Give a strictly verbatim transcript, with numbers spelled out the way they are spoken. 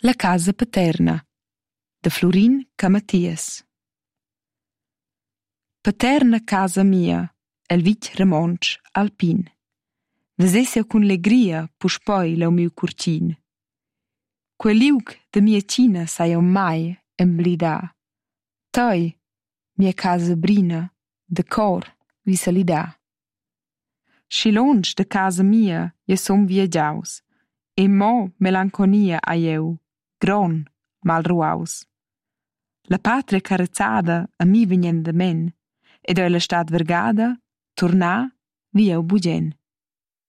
La casa paterna de Florin Camatias. Paterna casa mia, el vitg romontsch alpin. Vesessia cun legria puspoi lau miu curcin. Quel liug de mia cina sai eu mai emblidà. Toi, mia casa brina, de cor vi salidà. Schilonsch de casa mia, je som viagiaus, e mo melanconia ai eu, gron, mal ruaus. La patria carezzada a mi vegnenda men, ed eu la stad vergada, tornà, vi eu bugen.